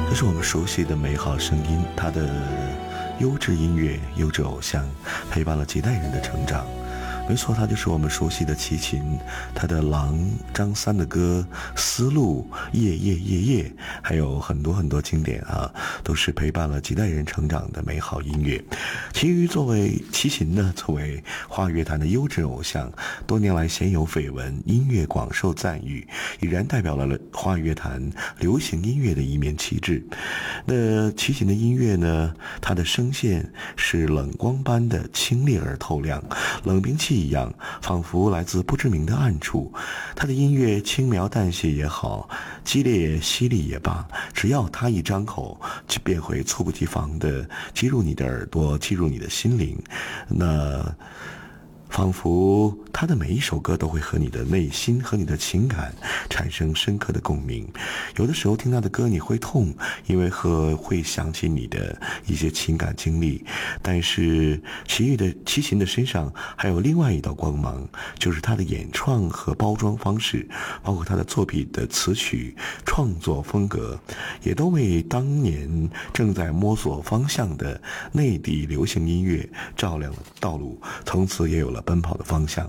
这是我们熟悉的美好声音，他的优质音乐、优质偶像，陪伴了几代人的成长。没错，他就是我们熟悉的齐秦，他的《狼》、张三的歌、丝路、夜夜夜夜，还有很多很多经典啊，都是陪伴了几代人成长的美好音乐。其余作为齐秦呢，作为华语乐坛的优质偶像，多年来鲜有绯闻，音乐广受赞誉，已然代表了华语乐坛流行音乐的一面旗帜。那齐秦的音乐呢，他的声线是冷光般的清冽而透亮，冷兵器一样，仿佛来自不知名的暗处。他的音乐轻描淡写也好，激烈犀利也罢，只要他一张口，就便会猝不及防地击入你的耳朵，击入你的心灵。那仿佛他的每一首歌都会和你的内心和你的情感产生深刻的共鸣。有的时候听他的歌你会痛，因为会想起你的一些情感经历。但是齐秦的身上还有另外一道光芒，就是他的演创和包装方式，包括他的作品的词曲创作风格，也都为当年正在摸索方向的内地流行音乐照亮了道路，从此也有了奔跑的方向。